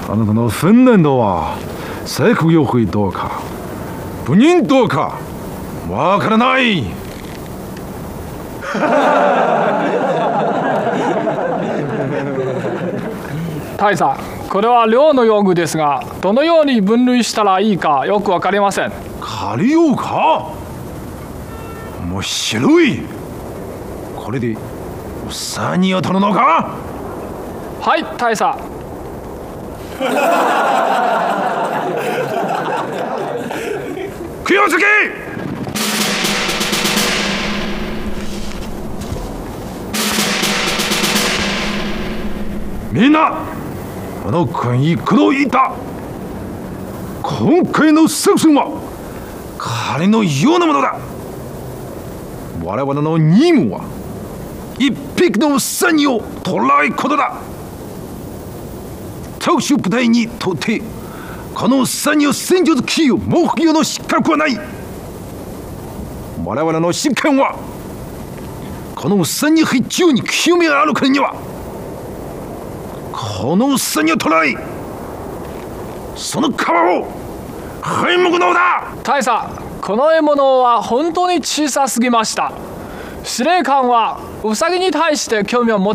あなたの訓練とは制服用会どうか部人どうかわからない。 大佐、これは寮の用具ですが、どのように分類したらいいかよく分かりません。 借りようか。面白い。これでウサギを取るのか。 はい、大佐。 気をつけ。みんなあの君に工藤いた。今回の作戦は彼のようなものだ。我々の任務は一匹のウサギを捕らえることだ。特殊部隊にとってこのウサギを戦術起用目標の資格はない。我々の執権はこのウサギ必中に興味があるからにはこのウサギを捕らえその皮を剥むのだ。 大佐、この獲物は本当に小さすぎました。司令官はウサギに対して興味を持